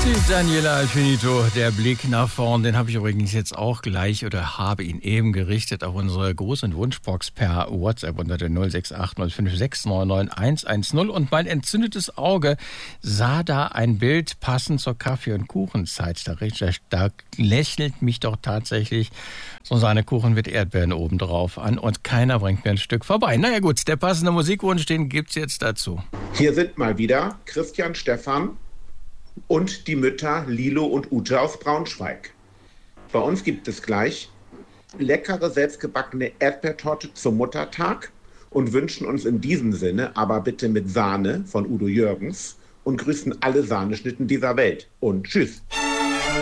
Die Daniela Alfinito, der Blick nach vorn, den habe ich übrigens jetzt auch gleich oder habe ihn eben gerichtet auf unsere Gruß- und Wunschbox per WhatsApp unter der 06805699110 und mein entzündetes Auge sah da ein Bild passend zur Kaffee- und Kuchenzeit. Da lächelt mich doch tatsächlich so eine Kuchen mit Erdbeeren obendrauf an und keiner bringt mir ein Stück vorbei. Naja gut, der passende Musikwunsch, den gibt's jetzt dazu. Hier sind mal wieder Christian, Stefan und die Mütter Lilo und Ute aus Braunschweig. Bei uns gibt es gleich leckere, selbstgebackene Erdbeertorte zum Muttertag und wünschen uns in diesem Sinne aber bitte mit Sahne von Udo Jürgens und grüßen alle Sahneschnitten dieser Welt. Und tschüss.